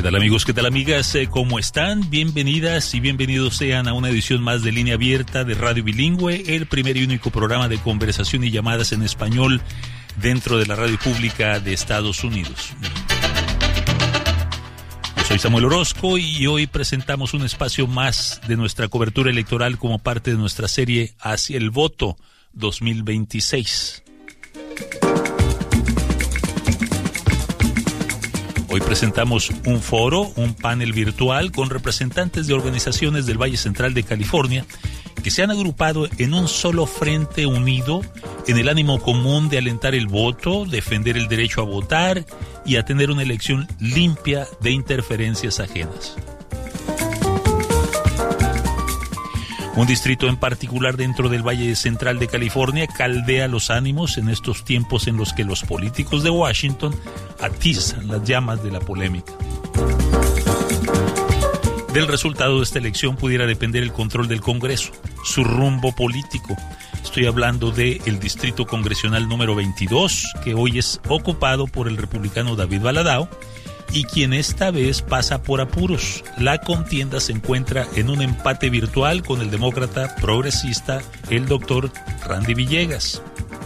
tal amigos? ¿Qué tal amigas? ¿Cómo están? Bienvenidas y bienvenidos sean a una edición más de Línea Abierta de Radio Bilingüe, el primer y único programa de conversación y llamadas en español dentro de la radio pública de Estados Unidos. Yo soy Samuel Orozco y hoy presentamos un espacio más de nuestra cobertura electoral como parte de nuestra serie Hacia el Voto 2026. Hoy presentamos un foro, un panel virtual con representantes de organizaciones del Valle Central de California que se han agrupado en un solo frente unido en el ánimo común de alentar el voto, defender el derecho a votar y a tener una elección limpia de interferencias ajenas. Un distrito en particular dentro del Valle Central de California caldea los ánimos en estos tiempos en los que los políticos de Washington atizan las llamas de la polémica. Del resultado de esta elección pudiera depender el control del Congreso, su rumbo político. Estoy hablando del distrito congresional número 22, que hoy es ocupado por el republicano David Valadao, y quien esta vez pasa por apuros. La contienda se encuentra en un empate virtual con el demócrata progresista, el doctor Randy Villegas.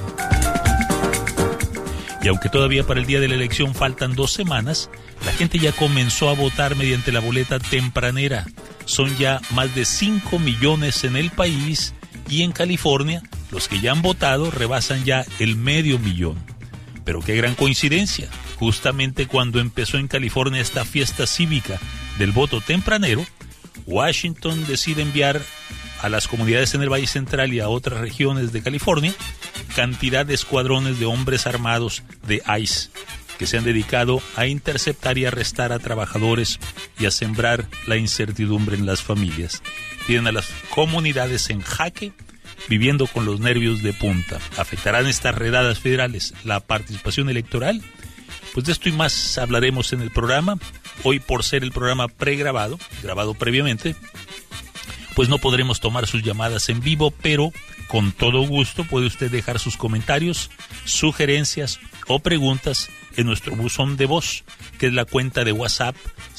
Y aunque todavía para el día de la elección faltan 2 semanas, la gente ya comenzó a votar mediante la boleta tempranera. Son ya más de 5 millones en el país y en California los que ya han votado rebasan ya el 500,000. Pero qué gran coincidencia. Justamente cuando empezó en California esta fiesta cívica del voto tempranero, Washington decide enviar a las comunidades en el Valle Central y a otras regiones de California cantidad de escuadrones de hombres armados de ICE que se han dedicado a interceptar y arrestar a trabajadores y a sembrar la incertidumbre en las familias. Tienen a las comunidades en jaque, viviendo con los nervios de punta. ¿Afectarán estas redadas federales la participación electoral? Pues de esto y más hablaremos en el programa. Hoy, por ser el programa grabado previamente, pues no podremos tomar sus llamadas en vivo, pero con todo gusto puede usted dejar sus comentarios, sugerencias o preguntas en nuestro buzón de voz, que es la cuenta de WhatsApp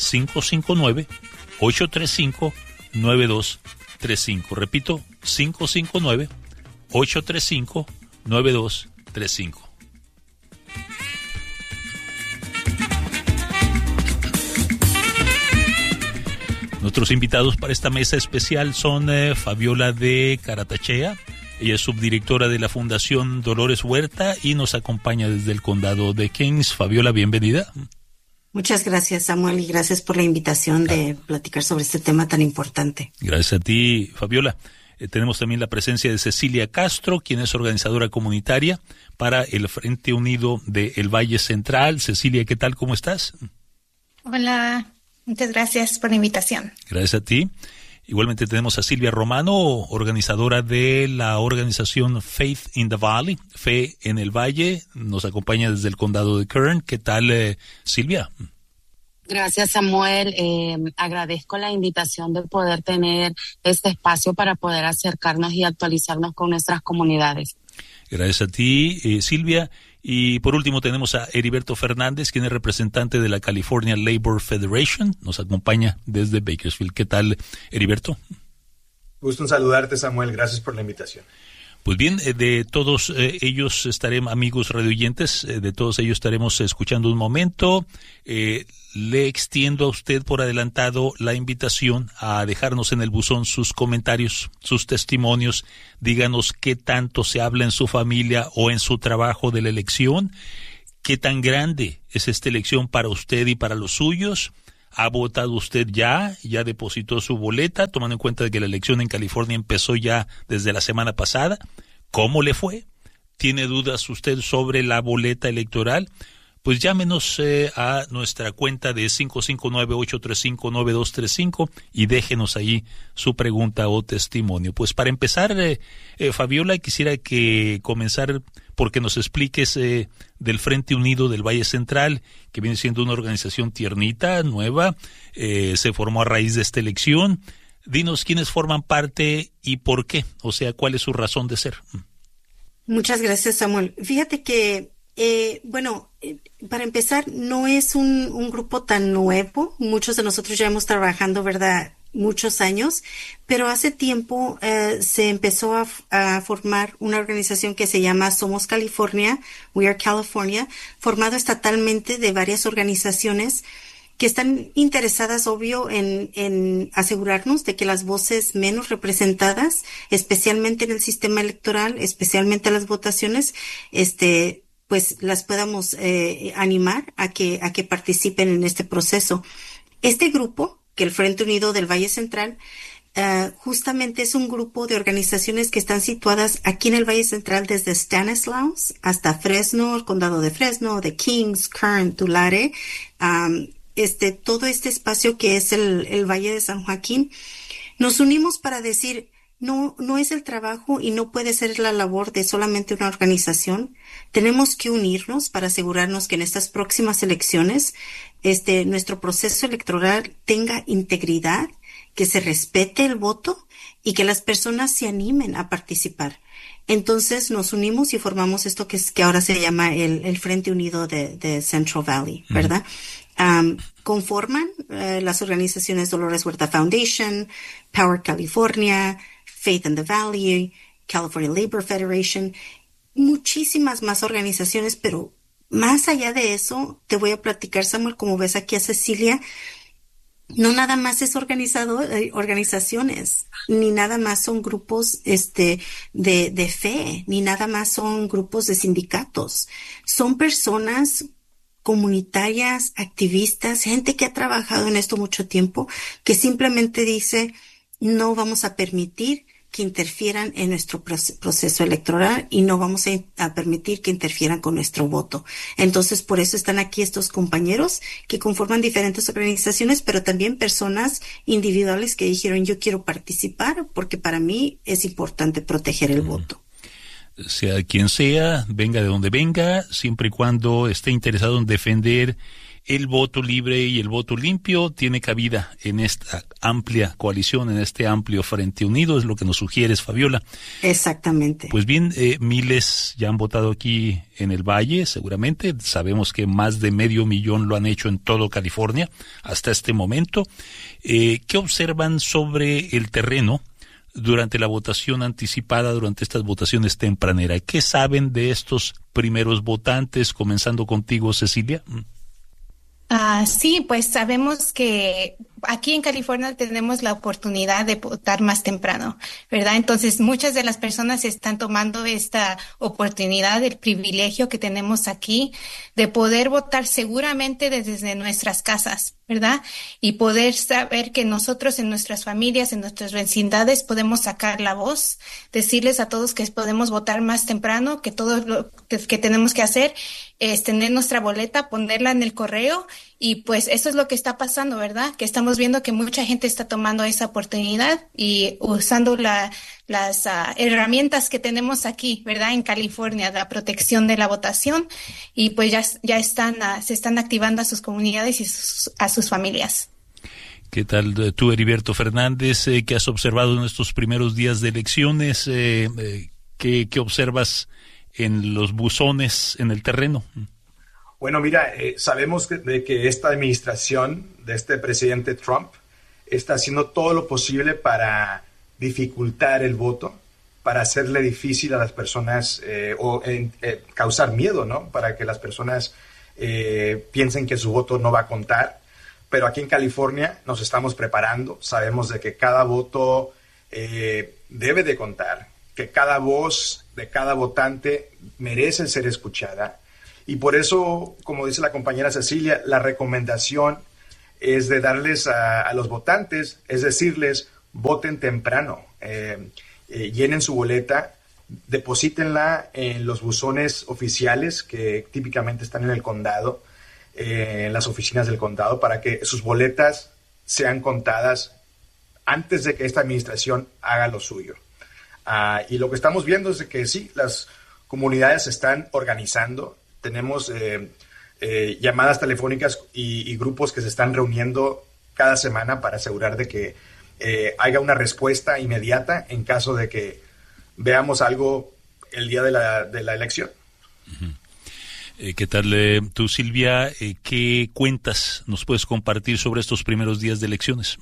559-835-9235. Repito, 559-835-9235. Nuestros invitados para esta mesa especial son Fabiola de Caratachea. Ella es subdirectora de la Fundación Dolores Huerta y nos acompaña desde el condado de Kings. Fabiola, bienvenida. Muchas gracias, Samuel, y gracias por la invitación de platicar sobre este tema tan importante. Gracias a ti, Fabiola. Tenemos también la presencia de Cecilia Castro, quien es organizadora comunitaria para el Frente Unido del Valle Central. Cecilia, ¿qué tal? ¿Cómo estás? Hola. Muchas gracias por la invitación. Gracias a ti. Igualmente tenemos a Silvia Romano, organizadora de la organización Faith in the Valley, Fe en el Valle. Nos acompaña desde el condado de Kern. ¿Qué tal, Silvia? Gracias, Samuel. Agradezco la invitación de poder tener este espacio para poder acercarnos y actualizarnos con nuestras comunidades. Gracias a ti, Silvia. Y por último tenemos a Heriberto Fernández, quien es representante de la California Labor Federation. Nos acompaña desde Bakersfield. ¿Qué tal, Heriberto? Gusto en saludarte, Samuel. Gracias por la invitación. Pues bien, de todos ellos estaremos, amigos radioyentes, de todos ellos estaremos escuchando un momento. Le extiendo a usted por adelantado la invitación a dejarnos en el buzón sus comentarios, sus testimonios. Díganos qué tanto se habla en su familia o en su trabajo de la elección. ¿Qué tan grande es esta elección para usted y para los suyos? ¿Ha votado usted ya depositó su boleta, tomando en cuenta que la elección en California empezó ya desde la semana pasada? ¿Cómo le fue? ¿Tiene dudas usted sobre la boleta electoral? Pues llámenos a nuestra cuenta de 559-835-9235 y déjenos ahí su pregunta o testimonio. Pues para empezar, Fabiola, quisiera que comenzar porque nos expliques del Frente Unido del Valle Central, que viene siendo una organización tiernita, nueva, se formó a raíz de esta elección. Dinos quiénes forman parte y por qué, o sea, cuál es su razón de ser. Muchas gracias, Samuel. Fíjate que Para empezar, no es un grupo tan nuevo. Muchos de nosotros ya hemos trabajando, ¿verdad?, muchos años, pero hace tiempo se empezó a formar una organización que se llama Somos California, We Are California, formado estatalmente de varias organizaciones que están interesadas, obvio, en asegurarnos de que las voces menos representadas, especialmente en el sistema electoral, especialmente las votaciones, pues las podamos animar a que participen en este proceso. Este grupo, que el Frente Unido del Valle Central, justamente es un grupo de organizaciones que están situadas aquí en el Valle Central desde Stanislaus hasta Fresno, el condado de Fresno, de Kings, Kern, Tulare, todo este espacio que es el Valle de San Joaquín. Nos unimos para decir, no es el trabajo y no puede ser la labor de solamente una organización. Tenemos que unirnos para asegurarnos que en estas próximas elecciones, nuestro proceso electoral tenga integridad, que se respete el voto y que las personas se animen a participar. Entonces nos unimos y formamos esto que ahora se llama el Frente Unido de Central Valley, ¿verdad? Conforman las organizaciones Dolores Huerta Foundation, Power California, Faith in the Valley, California Labor Federation, muchísimas más organizaciones, pero más allá de eso, te voy a platicar, Samuel, como ves aquí a Cecilia, no nada más es organizaciones, ni nada más son grupos de fe, ni nada más son grupos de sindicatos. Son personas comunitarias, activistas, gente que ha trabajado en esto mucho tiempo, que simplemente dice, no vamos a permitir que interfieran en nuestro proceso electoral y no vamos a permitir que interfieran con nuestro voto. Entonces, por eso están aquí estos compañeros que conforman diferentes organizaciones, pero también personas individuales que dijeron, yo quiero participar porque para mí es importante proteger el voto. Sea quien sea, venga de donde venga, siempre y cuando esté interesado en defender el voto libre y el voto limpio, tiene cabida en esta amplia coalición, en este amplio Frente Unido, es lo que nos sugieres, Fabiola. Exactamente. Pues bien, miles ya han votado aquí en el Valle, seguramente. Sabemos que más de 500,000 lo han hecho en todo California hasta este momento. ¿Qué observan sobre el terreno durante la votación anticipada, durante estas votaciones tempraneras? ¿Qué saben de estos primeros votantes? Comenzando contigo, Cecilia. Sí, pues sabemos que aquí en California tenemos la oportunidad de votar más temprano, ¿verdad? Entonces, muchas de las personas están tomando esta oportunidad, el privilegio que tenemos aquí de poder votar seguramente desde nuestras casas, ¿verdad? Y poder saber que nosotros en nuestras familias, en nuestras vecindades, podemos sacar la voz, decirles a todos que podemos votar más temprano, que todo lo que tenemos que hacer es tener nuestra boleta, ponerla en el correo, y pues eso es lo que está pasando, ¿verdad? Que estamos viendo que mucha gente está tomando esa oportunidad y usando las herramientas que tenemos aquí, ¿verdad? En California, la protección de la votación, y pues ya se están activando a sus comunidades y a sus familias. ¿Qué tal tú, Heriberto Fernández? ¿Qué has observado en estos primeros días de elecciones? ¿Qué observas en los buzones, en el terreno? Bueno, mira, sabemos de que esta administración de este presidente Trump está haciendo todo lo posible para dificultar el voto, para hacerle difícil a las personas causar miedo, ¿no? Para que las personas piensen que su voto no va a contar. Pero aquí en California nos estamos preparando, sabemos de que cada voto debe de contar, que cada voz de cada votante merece ser escuchada. Y por eso, como dice la compañera Cecilia, la recomendación es de darles a los votantes, es decirles, voten temprano, llenen su boleta, deposítenla en los buzones oficiales que típicamente están en el condado, en las oficinas del condado, para que sus boletas sean contadas antes de que esta administración haga lo suyo. Y lo que estamos viendo es de que sí, las comunidades se están organizando. Tenemos llamadas telefónicas y grupos que se están reuniendo cada semana para asegurar de que haya una respuesta inmediata en caso de que veamos algo el día de la elección. ¿Qué tal tú, Silvia? ¿Qué cuentas nos puedes compartir sobre estos primeros días de elecciones?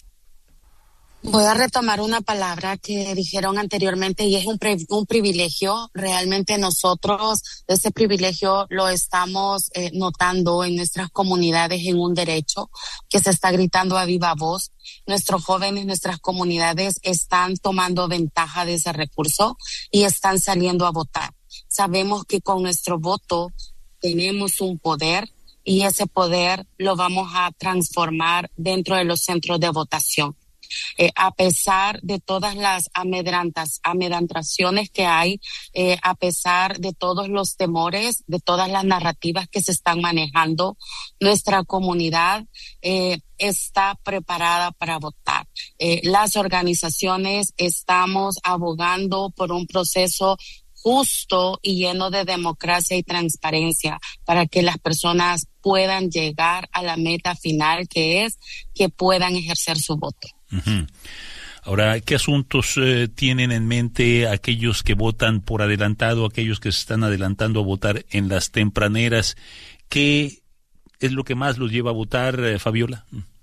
Voy a retomar una palabra que dijeron anteriormente y es un privilegio. Realmente nosotros ese privilegio lo estamos notando en nuestras comunidades en un derecho que se está gritando a viva voz. Nuestros jóvenes, nuestras comunidades están tomando ventaja de ese recurso y están saliendo a votar. Sabemos que con nuestro voto tenemos un poder y ese poder lo vamos a transformar dentro de los centros de votación. A pesar de todas las amedrentaciones que hay, a pesar de todos los temores, de todas las narrativas que se están manejando, nuestra comunidad está preparada para votar. Las organizaciones estamos abogando por un proceso justo y lleno de democracia y transparencia para que las personas puedan llegar a la meta final, que es que puedan ejercer su voto. Uh-huh. Ahora, ¿qué asuntos tienen en mente aquellos que votan por adelantado, aquellos que se están adelantando a votar en las tempraneras? ¿Qué es lo que más los lleva a votar, Fabiola?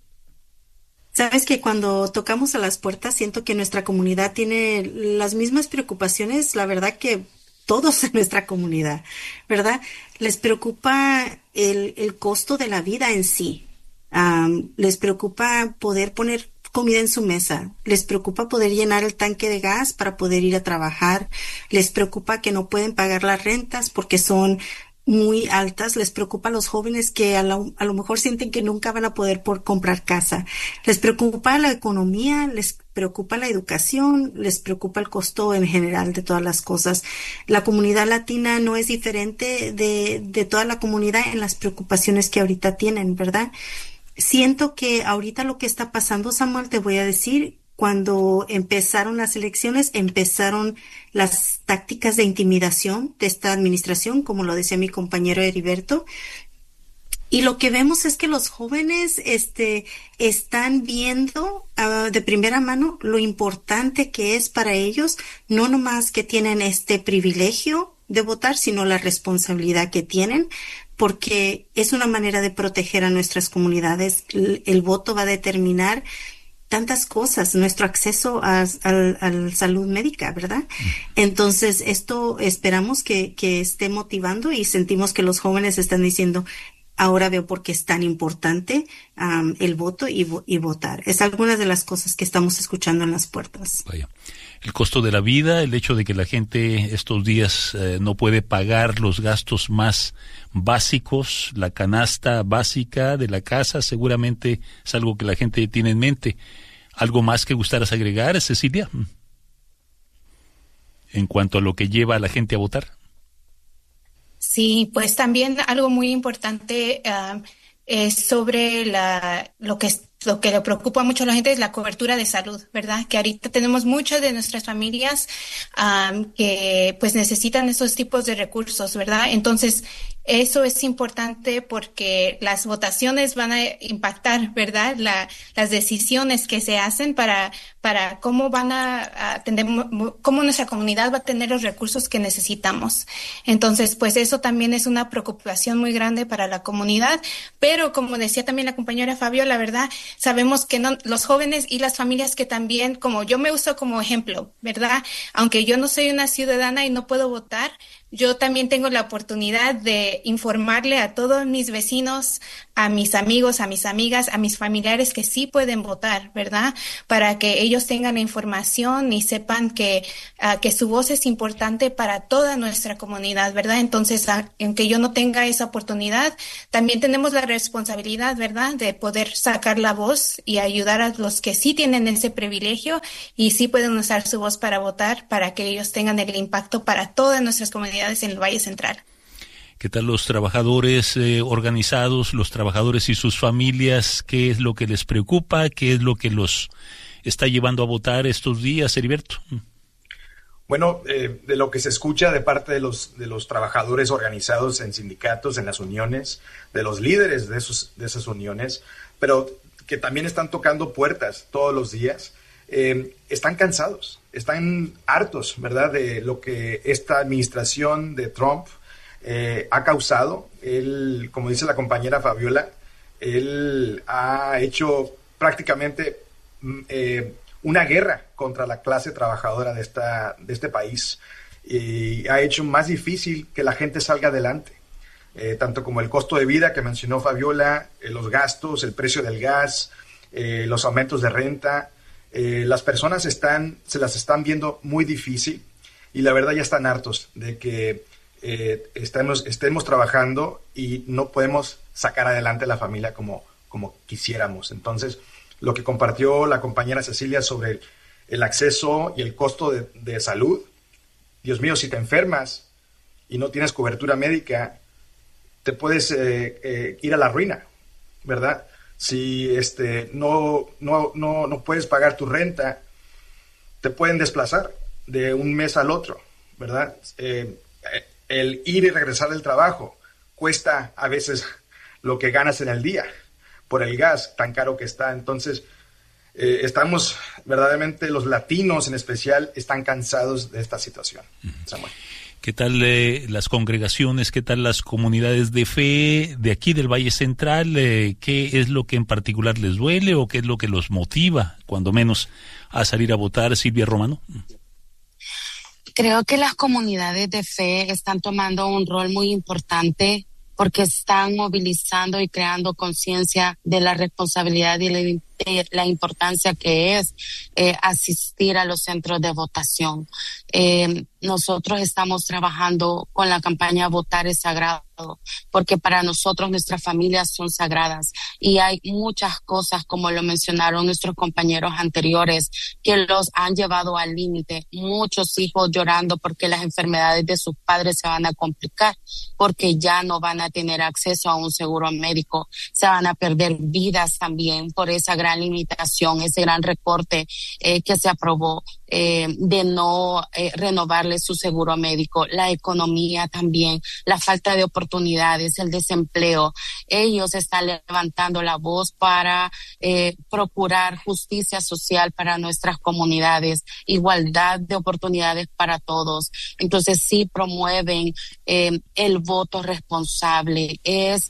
Sabes que cuando tocamos a las puertas siento que nuestra comunidad tiene las mismas preocupaciones, la verdad que todos en nuestra comunidad, ¿verdad? Les preocupa el costo de la vida en sí. Les preocupa poder poner comida en su mesa, les preocupa poder llenar el tanque de gas para poder ir a trabajar, les preocupa que no pueden pagar las rentas porque son muy altas, les preocupa a los jóvenes que a lo mejor sienten que nunca van a poder por comprar casa, les preocupa la economía, les preocupa la educación, les preocupa el costo en general de todas las cosas. La comunidad latina no es diferente de toda la comunidad en las preocupaciones que ahorita tienen, ¿verdad? Siento que ahorita lo que está pasando, Samuel, te voy a decir, cuando empezaron las elecciones, empezaron las tácticas de intimidación de esta administración, como lo decía mi compañero Heriberto. Y lo que vemos es que los jóvenes están viendo de primera mano lo importante que es para ellos, no nomás que tienen este privilegio de votar, sino la responsabilidad que tienen, porque es una manera de proteger a nuestras comunidades. El voto va a determinar tantas cosas, nuestro acceso a salud médica, ¿verdad? Entonces, esto esperamos que esté motivando y sentimos que los jóvenes están diciendo, ahora veo por qué es tan importante el voto y votar. Es algunas de las cosas que estamos escuchando en las puertas. Vaya. El costo de la vida, el hecho de que la gente estos días no puede pagar los gastos más básicos, la canasta básica de la casa, seguramente es algo que la gente tiene en mente. ¿Algo más que gustaras agregar, Cecilia? En cuanto a lo que lleva a la gente a votar. Sí, pues también algo muy importante es sobre lo que le preocupa mucho a la gente es la cobertura de salud, ¿verdad? Que ahorita tenemos muchas de nuestras familias que pues necesitan esos tipos de recursos, ¿verdad? Entonces, eso es importante porque las votaciones van a impactar, ¿verdad? Las decisiones que se hacen para cómo van a tener, cómo nuestra comunidad va a tener los recursos que necesitamos. Entonces, pues eso también es una preocupación muy grande para la comunidad, pero como decía también la compañera Fabio, la verdad, sabemos que los jóvenes y las familias que también, como yo me uso como ejemplo, ¿verdad? Aunque yo no soy una ciudadana y no puedo votar, yo también tengo la oportunidad de informarle a todos mis vecinos, a mis amigos, a mis amigas, a mis familiares que sí pueden votar, ¿verdad? Para que ellos tengan la información y sepan que su voz es importante para toda nuestra comunidad, ¿verdad? Entonces, aunque yo no tenga esa oportunidad, también tenemos la responsabilidad, ¿verdad? De poder sacar la voz y ayudar a los que sí tienen ese privilegio y sí pueden usar su voz para votar, para que ellos tengan el impacto para todas nuestras comunidades en el Valle Central. ¿Qué tal los trabajadores organizados, los trabajadores y sus familias? ¿Qué es lo que les preocupa? ¿Qué es lo que los está llevando a votar estos días, Heriberto? Bueno, de lo que se escucha de parte de los trabajadores organizados en sindicatos, en las uniones, de los líderes de esas uniones, pero que también están tocando puertas todos los días, están cansados, están hartos, ¿verdad?, de lo que esta administración de Trump ha causado. Él, como dice la compañera Fabiola, él ha hecho prácticamente una guerra contra la clase trabajadora de este país, y ha hecho más difícil que la gente salga adelante. Tanto como el costo de vida que mencionó Fabiola, los gastos, el precio del gas, los aumentos de renta, las personas se las están viendo muy difícil, y la verdad ya están hartos de que estemos trabajando y no podemos sacar adelante la familia como quisiéramos. Entonces, lo que compartió la compañera Cecilia sobre el acceso y el costo de salud, Dios mío, si te enfermas y no tienes cobertura médica, te puedes ir a la ruina, ¿verdad? Si no puedes pagar tu renta, te pueden desplazar de un mes al otro, ¿verdad? El ir y regresar del trabajo cuesta a veces lo que ganas en el día por el gas tan caro que está. Entonces, estamos verdaderamente, los latinos en especial, están cansados de esta situación. Samuel. ¿Qué tal las congregaciones, qué tal las comunidades de fe de aquí del Valle Central? ¿Qué es lo que en particular les duele o qué es lo que los motiva, cuando menos, a salir a votar, Silvia Romano? Creo que las comunidades de fe están tomando un rol muy importante porque están movilizando y creando conciencia de la responsabilidad y la importancia que es asistir a los centros de votación. Nosotros estamos trabajando con la campaña Votar es Sagrado, porque para nosotros nuestras familias son sagradas, y hay muchas cosas, como lo mencionaron nuestros compañeros anteriores, que los han llevado al límite. Muchos hijos llorando porque las enfermedades de sus padres se van a complicar, porque ya no van a tener acceso a un seguro médico. Se van a perder vidas también por esa gran limitación, ese gran recorte que se aprobó de no renovarle su seguro médico. La economía también, la falta de oportunidades, el desempleo. Ellos están levantando la voz para procurar justicia social para nuestras comunidades, igualdad de oportunidades para todos. Entonces sí promueven el voto responsable. Es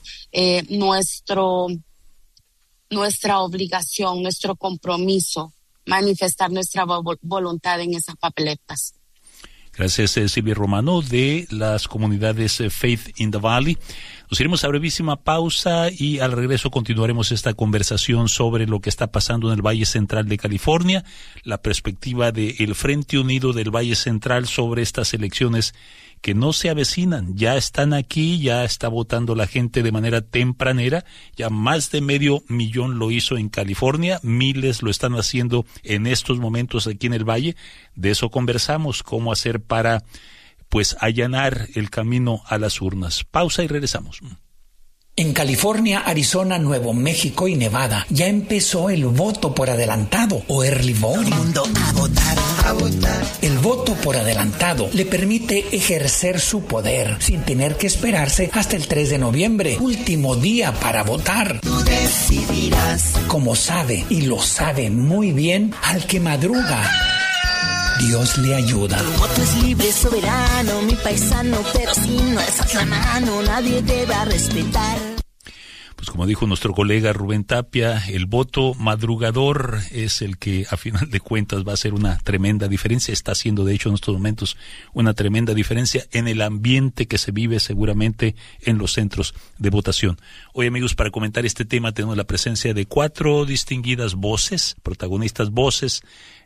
nuestra obligación, nuestro compromiso, manifestar nuestra voluntad en esas papeletas. Gracias, Silvia Romano, de las comunidades Faith in the Valley. Nos iremos a brevísima pausa y al regreso continuaremos esta conversación sobre lo que está pasando en el Valle Central de California, la perspectiva del Frente Unido del Valle Central sobre estas elecciones que no se avecinan. Ya están aquí, ya está votando la gente de manera tempranera, ya más de 500,000 lo hizo en California, miles lo están haciendo en estos momentos aquí en el Valle. De eso conversamos, cómo hacer para allanar el camino a las urnas. Pausa y regresamos. En California, Arizona, Nuevo México y Nevada ya empezó el voto por adelantado o early voting. Todo el mundo a votar, a votar. El voto por adelantado le permite ejercer su poder sin tener que esperarse hasta el 3 de noviembre, último día para votar. Tú decidirás. Como sabe, y lo sabe muy bien, al que madruga, Dios le ayuda. Tu voto es libre, soberano, mi paisano, pero si no alzas la mano, nadie te va a respetar. Pues como dijo nuestro colega Rubén Tapia, el voto madrugador es el que a final de cuentas va a hacer una tremenda diferencia. Está haciendo de hecho en estos momentos una tremenda diferencia en el ambiente que se vive seguramente en los centros de votación. Hoy, amigos, para comentar este tema tenemos la presencia de 4 distinguidas voces, protagonistas voces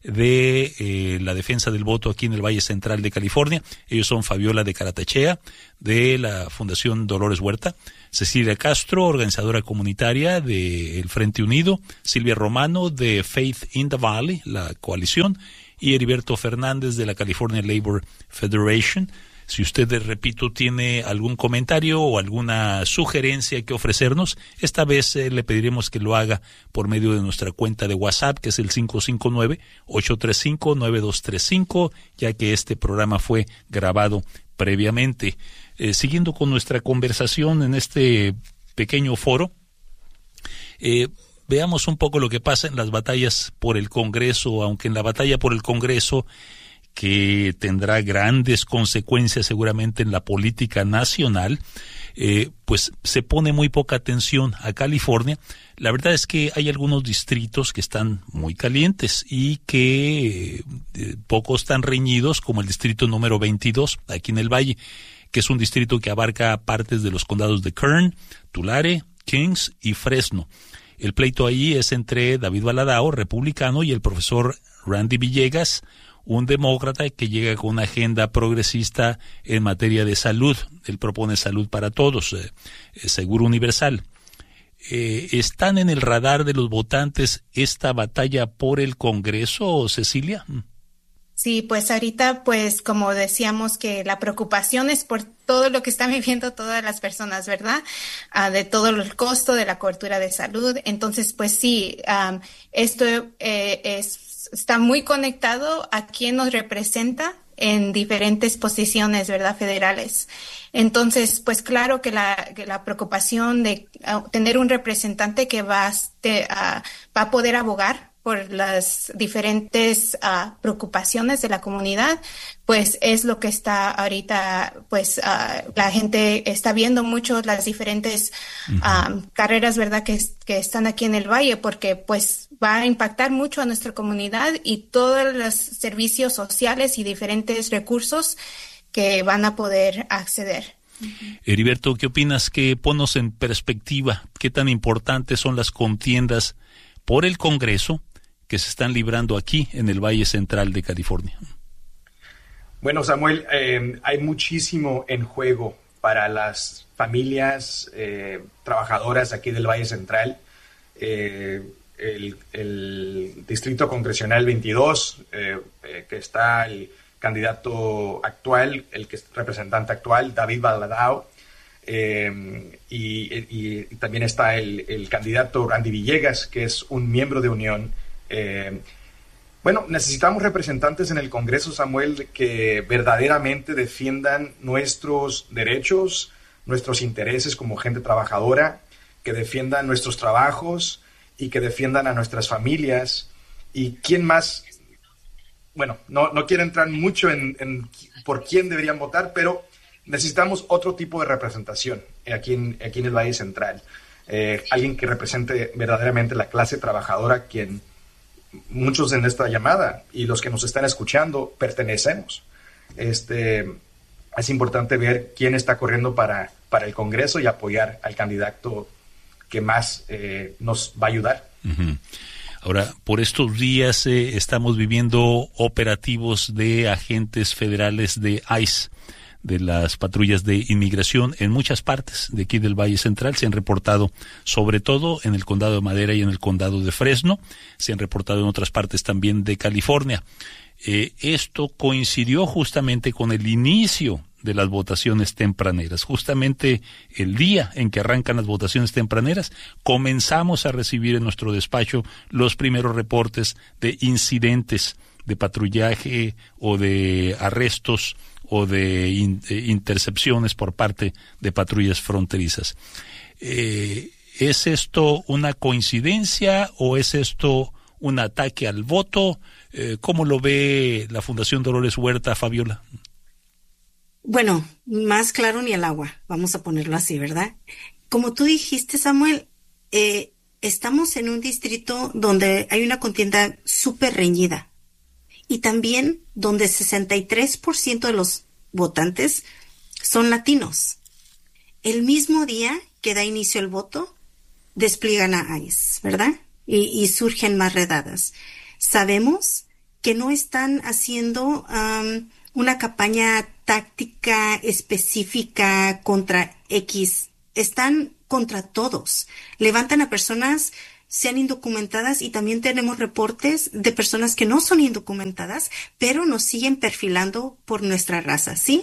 de la defensa del voto aquí en el Valle Central de California. Ellos son Fabiola de Caratachea, de la Fundación Dolores Huerta, Cecilia Castro, organizadora comunitaria del Frente Unido, Silvia Romano de Faith in the Valley, la coalición, y Heriberto Fernández de la California Labor Federation. Si usted, repito, tiene algún comentario o alguna sugerencia que ofrecernos, esta vez le pediremos que lo haga por medio de nuestra cuenta de WhatsApp, que es el 559-835-9235, ya que este programa fue grabado previamente. Siguiendo con nuestra conversación en este pequeño foro, veamos un poco lo que pasa en las batallas por el Congreso, aunque en la batalla por el Congreso, que tendrá grandes consecuencias seguramente en la política nacional, pues se pone muy poca atención a California. La verdad es que hay algunos distritos que están muy calientes y que pocos están reñidos, como el distrito número 22, aquí en el Valle, que es un distrito que abarca partes de los condados de Kern, Tulare, Kings y Fresno. El pleito ahí es entre David Valadao, republicano, y el profesor Randy Villegas, un demócrata que llega con una agenda progresista en materia de salud. Él propone salud para todos, seguro universal. ¿Están en el radar de los votantes esta batalla por el Congreso, Cecilia? Sí, pues ahorita, pues como decíamos, que la preocupación es por todo lo que están viviendo todas las personas, ¿verdad? De todo el costo de la cobertura de salud. Entonces, pues sí, esto está muy conectado a quién nos representa en diferentes posiciones, ¿verdad?, federales. Entonces, pues claro que la preocupación de tener un representante que va a poder abogar por las diferentes preocupaciones de la comunidad, pues es lo que está ahorita, pues la gente está viendo mucho las diferentes carreras, ¿verdad?, que están aquí en el Valle, porque pues va a impactar mucho a nuestra comunidad y todos los servicios sociales y diferentes recursos que van a poder acceder. Heriberto, ¿qué opinas? Ponnos en perspectiva, ¿qué tan importantes son las contiendas por el Congreso que se están librando aquí en el Valle Central de California? Bueno, Samuel, hay muchísimo en juego para las familias trabajadoras aquí del Valle Central. El Distrito Congresional 22, que está el candidato actual, el que es representante actual, David Valadao, y también está el candidato Randy Villegas, que es un miembro de Unión. Bueno, necesitamos representantes en el Congreso, Samuel, que verdaderamente defiendan nuestros derechos, nuestros intereses como gente trabajadora, que defiendan nuestros trabajos y que defiendan a nuestras familias. ¿Y quién más? Bueno, no quiero entrar mucho en por quién deberían votar, pero necesitamos otro tipo de representación aquí en el Valle Central. Alguien que represente verdaderamente la clase trabajadora, quien muchos en esta llamada y los que nos están escuchando pertenecemos. Es importante ver quién está corriendo para el Congreso y apoyar al candidato que más nos va a ayudar. Uh-huh. Ahora, por estos días estamos viviendo operativos de agentes federales de ICE, de las patrullas de inmigración en muchas partes de aquí del Valle Central. Se han reportado sobre todo en el condado de Madera y en el condado de Fresno. Se han reportado en otras partes también de California. Esto coincidió justamente con el inicio de las votaciones tempraneras. Justamente el día en que arrancan las votaciones tempraneras, comenzamos a recibir en nuestro despacho los primeros reportes de incidentes de patrullaje o de arrestos o de intercepciones por parte de patrullas fronterizas. ¿Es esto una coincidencia o es esto un ataque al voto? ¿Cómo lo ve la Fundación Dolores Huerta, Fabiola? Bueno, más claro ni el agua, vamos a ponerlo así, ¿verdad? Como tú dijiste, Samuel, estamos en un distrito donde hay una contienda súper reñida y también donde 63% de los votantes son latinos. El mismo día que da inicio el voto, despliegan a ICE, ¿verdad? Y surgen más redadas. Sabemos que no están haciendo una campaña táctica específica contra X. Están contra todos. Levantan a personas, sean indocumentadas, y también tenemos reportes de personas que no son indocumentadas, pero nos siguen perfilando por nuestra raza, ¿sí?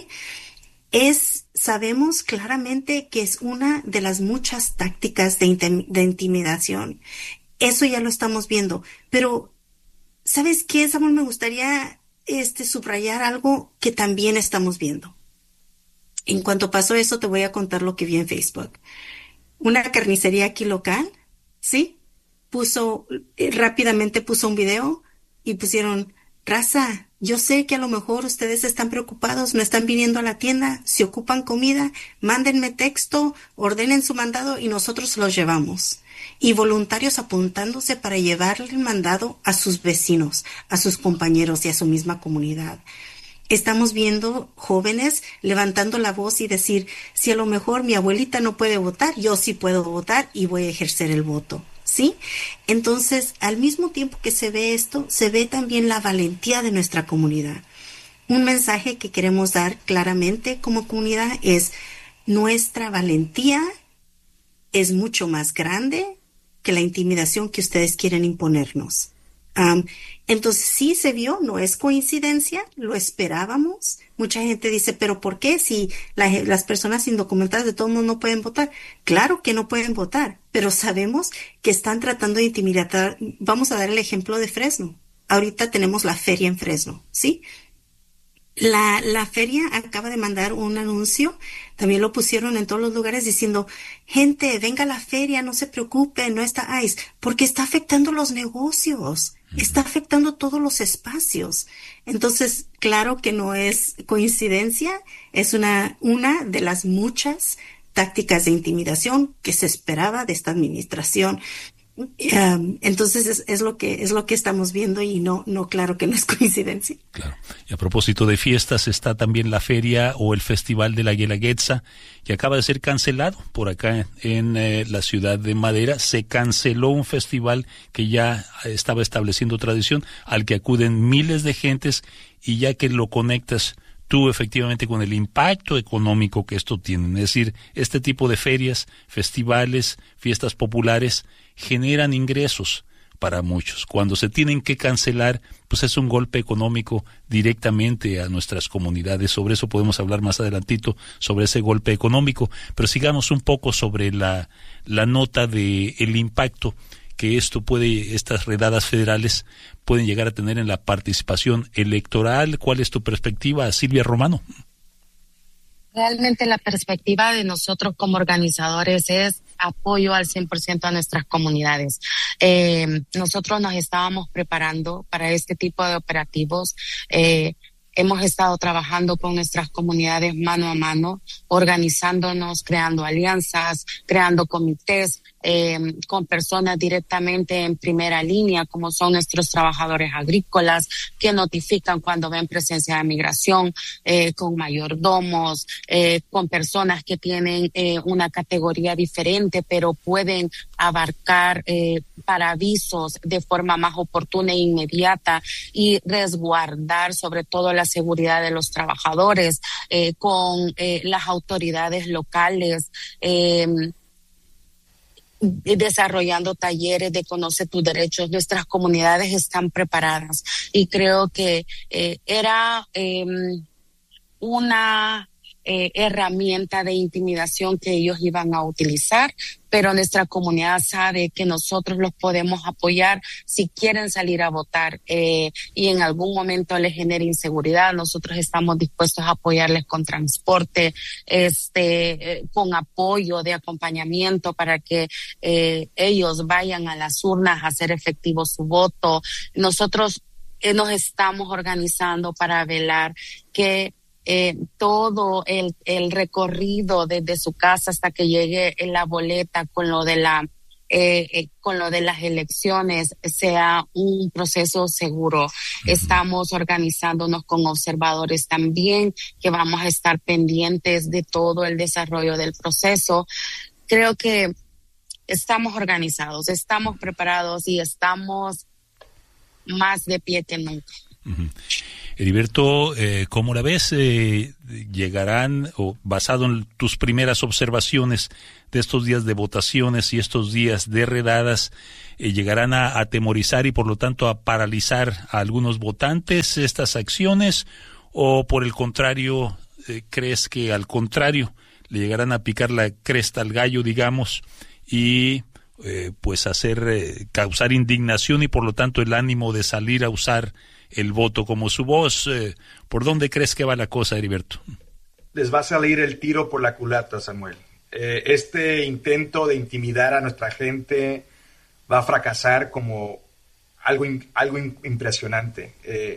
Sabemos claramente que es una de las muchas tácticas de intimidación. Eso ya lo estamos viendo. Pero, ¿sabes qué, Samuel? Me gustaría subrayar algo que también estamos viendo. En cuanto pasó eso, te voy a contar lo que vi en Facebook. Una carnicería aquí local, ¿sí? Rápidamente puso un video y pusieron: raza, Yo sé que a lo mejor ustedes están preocupados, no están viniendo a la tienda, si ocupan comida, mándenme texto, ordenen su mandado y nosotros los llevamos. Y voluntarios apuntándose para llevarle el mandado a sus vecinos, a sus compañeros y a su misma comunidad. Estamos viendo jóvenes levantando la voz y decir, si a lo mejor mi abuelita no puede votar, yo sí puedo votar y voy a ejercer el voto. ¿Sí? Entonces, al mismo tiempo que se ve esto, se ve también la valentía de nuestra comunidad. Un mensaje que queremos dar claramente como comunidad es: nuestra valentía es mucho más grande que la intimidación que ustedes quieren imponernos. Entonces sí se vio, no es coincidencia, lo esperábamos. Mucha gente dice, pero ¿por qué si las personas indocumentadas de todo el mundo no pueden votar? Claro que no pueden votar, pero sabemos que están tratando de intimidar. Vamos a dar el ejemplo de Fresno. Ahorita tenemos la feria en Fresno, ¿sí? La feria acaba de mandar un anuncio, también lo pusieron en todos los lugares diciendo, gente, venga a la feria, no se preocupen, no está ICE, porque está afectando los negocios, está afectando todos los espacios. Entonces, claro que no es coincidencia, es una de las muchas tácticas de intimidación que se esperaba de esta administración. Entonces es lo que estamos viendo y no, claro que no es coincidencia. Claro. Y a propósito de fiestas, está también la feria o el festival de la Guelaguetza, que acaba de ser cancelado por acá en la ciudad de Madera. Se canceló un festival que ya estaba estableciendo tradición, al que acuden miles de gentes, y ya que lo conectas tú efectivamente con el impacto económico que esto tiene, es decir, este tipo de ferias, festivales, fiestas populares generan ingresos para muchos. Cuando se tienen que cancelar, pues es un golpe económico directamente a nuestras comunidades. Sobre eso podemos hablar más adelantito, sobre ese golpe económico, pero sigamos un poco sobre la nota de el impacto que estas redadas federales pueden llegar a tener en la participación electoral. ¿Cuál es tu perspectiva, Silvia Romano? Realmente la perspectiva de nosotros como organizadores es apoyo al 100% a nuestras comunidades. Nosotros nos estábamos preparando para este tipo de operativos. Hemos estado trabajando con nuestras comunidades mano a mano, organizándonos, creando alianzas, creando comités, con personas directamente en primera línea, como son nuestros trabajadores agrícolas, que notifican cuando ven presencia de migración, con mayordomos, con personas que tienen una categoría diferente, pero pueden abarcar para avisos de forma más oportuna e inmediata y resguardar sobre todo la seguridad de los trabajadores, con las autoridades locales, desarrollando talleres de Conoce tus derechos. Nuestras comunidades están preparadas y creo que era una herramienta de intimidación que ellos iban a utilizar, pero nuestra comunidad sabe que nosotros los podemos apoyar si quieren salir a votar y en algún momento les genere inseguridad. Nosotros estamos dispuestos a apoyarles con transporte, con apoyo de acompañamiento para que ellos vayan a las urnas a hacer efectivo su voto. Nosotros nos estamos organizando para velar que todo el recorrido desde su casa hasta que llegue en la boleta con lo de las elecciones sea un proceso seguro. Estamos organizándonos con observadores también, que vamos a estar pendientes de todo el desarrollo del proceso. Creo que estamos organizados, estamos preparados y estamos más de pie que nunca. Heriberto, ¿cómo la ves? ¿Llegarán, o basado en tus primeras observaciones de estos días de votaciones y estos días de redadas, llegarán a atemorizar y por lo tanto a paralizar a algunos votantes estas acciones? ¿O por el contrario, crees que al contrario le llegarán a picar la cresta al gallo, digamos, y pues causar indignación y por lo tanto el ánimo de salir a usar el voto como su voz? ¿Por dónde crees que va la cosa, Heriberto? Les va a salir el tiro por la culata, Samuel. Este intento de intimidar a nuestra gente va a fracasar como algo impresionante.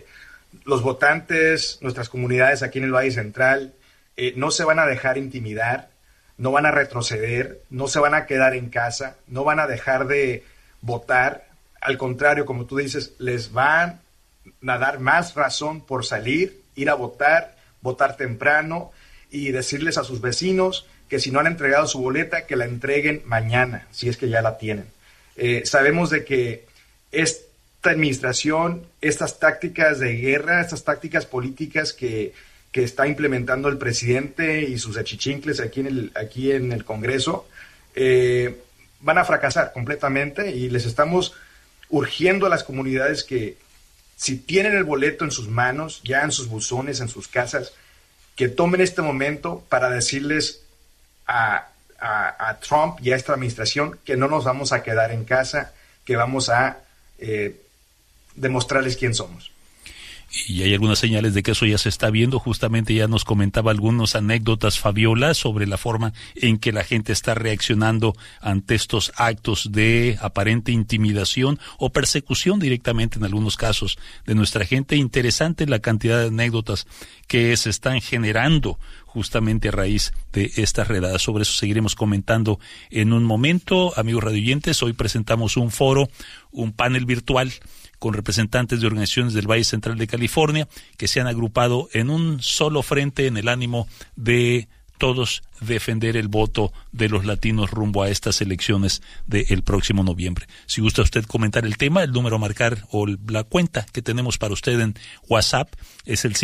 los votantes, nuestras comunidades aquí en el Valle Central, no se van a dejar intimidar, no van a retroceder, no se van a quedar en casa, no van a dejar de votar. Al contrario, como tú dices, les van a dar más razón por salir, ir a votar, votar temprano y decirles a sus vecinos que si no han entregado su boleta, que la entreguen mañana, si es que ya la tienen. Sabemos de que esta administración, estas tácticas de guerra, estas tácticas políticas que está implementando el presidente y sus achichincles aquí en el Congreso, van a fracasar completamente, y les estamos urgiendo a las comunidades que si tienen el boleto en sus manos, ya en sus buzones, en sus casas, que tomen este momento para decirles a Trump y a esta administración que no nos vamos a quedar en casa, que vamos a demostrarles quién somos. Y hay algunas señales de que eso ya se está viendo. Justamente ya nos comentaba algunas anécdotas Fabiola sobre la forma en que la gente está reaccionando ante estos actos de aparente intimidación o persecución directamente en algunos casos de nuestra gente. Interesante la cantidad de anécdotas que se están generando justamente a raíz de estas redadas. Sobre eso seguiremos comentando en un momento. Amigos radioyentes, hoy presentamos un foro, un panel virtual con representantes de organizaciones del Valle Central de California que se han agrupado en un solo frente en el ánimo de todos defender el voto de los latinos rumbo a estas elecciones del próximo noviembre. Si gusta usted comentar el tema, el número a marcar o la cuenta que tenemos para usted en WhatsApp es el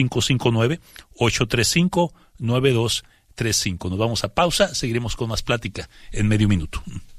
559-835-9235. Nos vamos a pausa, seguiremos con más plática en medio minuto.